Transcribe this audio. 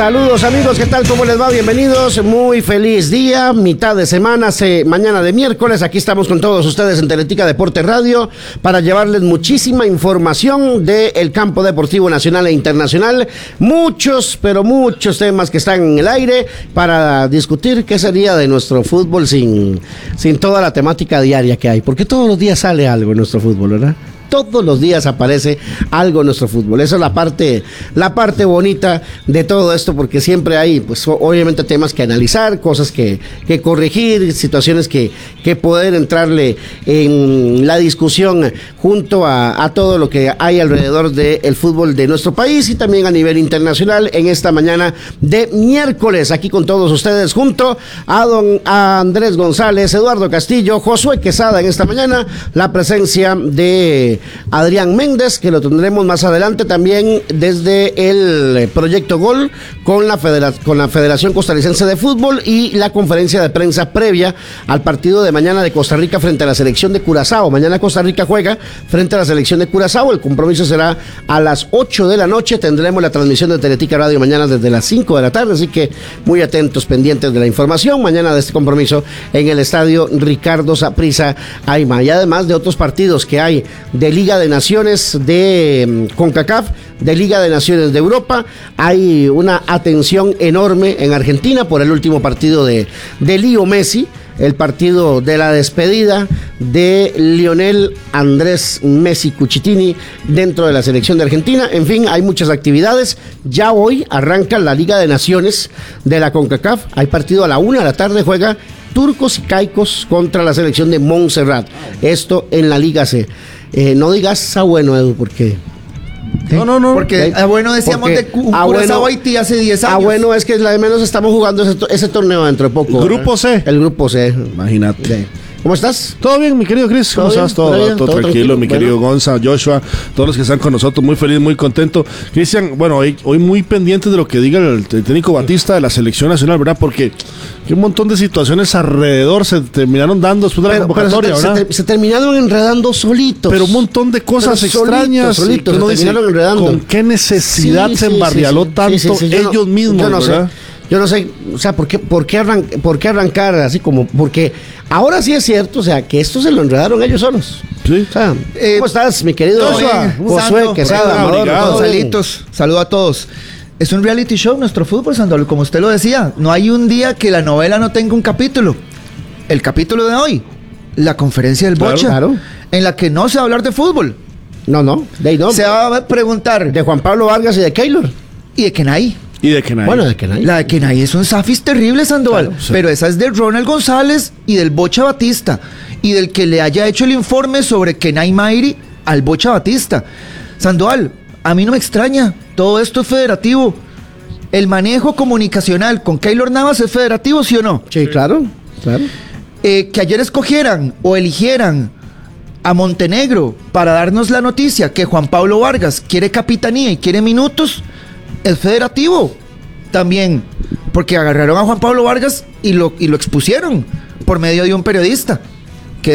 Saludos amigos, ¿qué tal? ¿Cómo les va? Bienvenidos, muy feliz día, mitad de semana, mañana de miércoles, aquí estamos con todos ustedes en Teletica Deporte Radio para llevarles muchísima información del campo deportivo nacional e internacional, muchos, pero muchos temas que están en el aire para discutir qué sería de nuestro fútbol sin toda la temática diaria que hay, porque todos los días sale algo en nuestro fútbol, ¿verdad? Todos los días aparece algo en nuestro fútbol. Esa es la parte bonita de todo esto, porque siempre hay, pues, obviamente temas que analizar, cosas que corregir, situaciones que poder entrarle en la discusión junto a todo lo que hay alrededor del fútbol de nuestro país y también a nivel internacional en esta mañana de miércoles, aquí con todos ustedes, junto a Andrés González, Eduardo Castillo, Josué Quesada en esta mañana, la presencia de Adrián Méndez, que lo tendremos más adelante también desde el Proyecto Gol con la Federación Costarricense de Fútbol y la conferencia de prensa previa al partido de mañana de Costa Rica frente a la selección de Curazao. Mañana Costa Rica juega frente a la selección de Curazao, el compromiso será a las 8 de la noche, tendremos la transmisión de Teletica Radio mañana desde las 5 de la tarde, así que muy atentos, pendientes de la información mañana de este compromiso en el estadio Ricardo Saprissa Aima, y además de otros partidos que hay de Liga de Naciones de CONCACAF, de Liga de Naciones de Europa. Hay una atención enorme en Argentina por el último partido de Leo Messi, el partido de la despedida de Lionel Andrés Messi Cuchitini dentro de la selección de Argentina. En fin, hay muchas actividades. Ya hoy arranca la Liga de Naciones de la CONCACAF. Hay partido a la 1 de la tarde, juega Turcos y Caicos contra la selección de Montserrat. Esto en la Liga C. No digas bueno, Edu, porque... No, porque bueno decíamos de Curazao Haití hace 10 años. Bueno es que la de menos estamos jugando ese torneo dentro de poco. Grupo C. El Grupo C. Imagínate. Sí. ¿Cómo estás? Todo bien, mi querido Chris. ¿Cómo estás? Todo tranquilo, mi querido Gonza, Joshua, todos los que están con nosotros, muy feliz, muy contento. Cristian, bueno, hoy muy pendientes de lo que diga el técnico Batista de la selección nacional, ¿verdad? Porque un montón de situaciones alrededor se terminaron dando después de la convocatoria, ¿verdad? Se terminaron enredando solitos. Pero un montón de cosas extrañas. Solitos, se terminaron enredando. ¿Con qué necesidad se embarrialó tanto ellos mismos, verdad? Yo no sé, o sea, ¿por qué arrancar así como? Porque ahora sí es cierto, o sea, que esto se lo enredaron ellos solos. Sí. O sea, ¿cómo estás, mi querido Josué Quesada? Gonzalitos, saludo a todos. Es un reality show nuestro fútbol, Sandoval, como usted lo decía. No hay un día que la novela no tenga un capítulo. El capítulo de hoy, la conferencia del Bocha, claro, en la que no se va a hablar de fútbol. No. Se va a preguntar de Juan Pablo Vargas y de Keylor. Y de Kenay. Bueno, de Kenay. La de Kenay es un zafis terrible, Sandoval. Claro, sí. Pero esa es de Ronald González y del Bocha Batista. Y del que le haya hecho el informe sobre Kenay Mairi al Bocha Batista. Sandoval, a mí no me extraña. Todo esto es federativo. El manejo comunicacional con Keylor Navas es federativo, ¿sí o no? Sí, claro. Que ayer escogieran o eligieran a Montenegro para darnos la noticia que Juan Pablo Vargas quiere capitanía y quiere minutos, es federativo también, porque agarraron a Juan Pablo Vargas y lo expusieron por medio de un periodista.